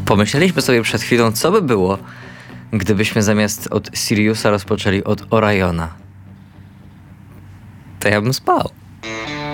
Pomyśleliśmy sobie przed chwilą, co by było, gdybyśmy zamiast od Siriusa rozpoczęli od Oriona. To ja bym spał.